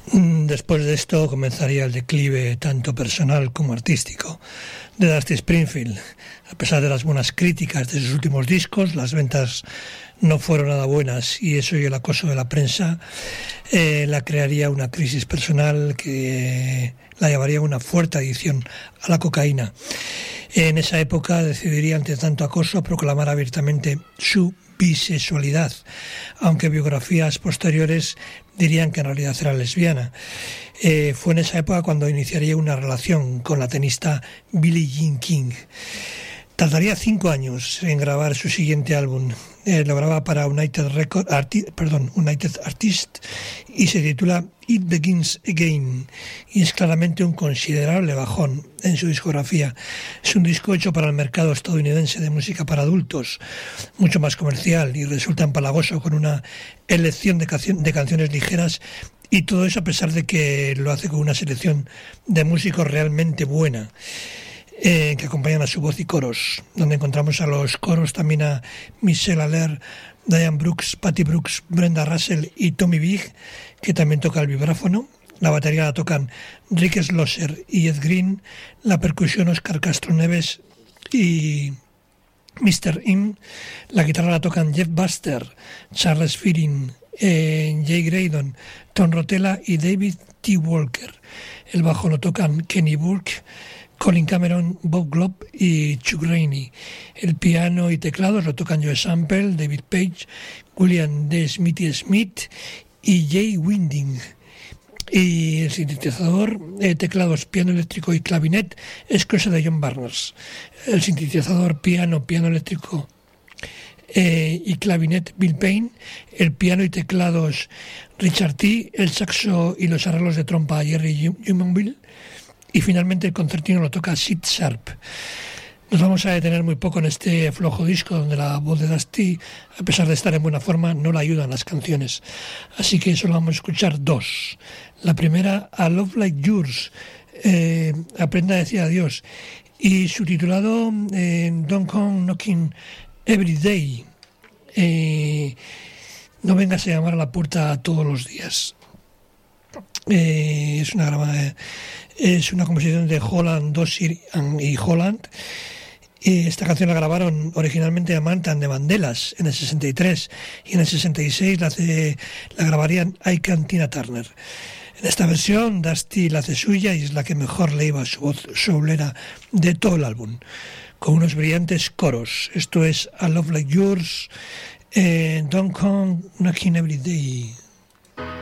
Después de esto comenzaría el declive tanto personal como artístico de Dusty Springfield. A pesar de las buenas críticas de sus últimos discos, las ventas no fueron nada buenas, y eso y el acoso de la prensa la crearía una crisis personal que la llevaría a una fuerte adicción a la cocaína. En esa época decidiría, ante tanto acoso, proclamar abiertamente su bisexualidad, aunque biografías posteriores dirían que en realidad era lesbiana. Fue en esa época cuando iniciaría una relación con la tenista Billie Jean King. Tardaría 5 años en grabar su siguiente álbum. Lo graba para United Artists y se titula It Begins Again, y es claramente un considerable bajón en su discografía. Es un disco hecho para el mercado estadounidense de música para adultos, mucho más comercial, y resulta empalagoso, con una elección de canciones ligeras, y todo eso a pesar de que lo hace con una selección de músicos realmente buena, que acompañan a su voz y coros, donde encontramos a los coros también a Michelle Aller, Diane Brooks, Patty Brooks, Brenda Russell y Tommy Big, que también toca el vibráfono. La batería la tocan Rick Schlosser y Ed Green, la percusión Oscar Castro Neves y Mr. Im, la guitarra la tocan Jeff Buster, Charles Fearing, Jay Graydon, Tom Rotella y David T. Walker. El bajo lo tocan Kenny Burke, Colin Cameron, Bob Glob y Chuck Rainey. El piano y teclados lo tocan Joe Sample, David Page, William D. Smithy Smith y Jay Winding. Y el sintetizador, teclados, piano eléctrico y clavinet es cosa de John Barnes. El sintetizador, piano eléctrico y clavinet Bill Payne, el piano y teclados Richard T., el saxo y los arreglos de trompa Jerry Jumonville, y finalmente el concertino lo toca Sid Sharp. Nos vamos a detener muy poco en este flojo disco, donde la voz de Dusty, a pesar de estar en buena forma, no la ayudan las canciones. Así que solo vamos a escuchar 2. La primera, A Love Like Yours, Aprenda a decir adiós, y su titulado Don't Come Knocking Every Day, no vengas a llamar a la puerta todos los días. Es una composición de Holland, Dozier y Holland. Esta canción la grabaron originalmente a Manta de Vandellas en el 63, y en el 66 la grabarían Ike and Tina Turner. En esta versión Dusty la hace suya y es la que mejor le iba a su voz soulera de todo el álbum, con unos brillantes coros. Esto es A Love Like Yours, Don't Come Knocking Every Day.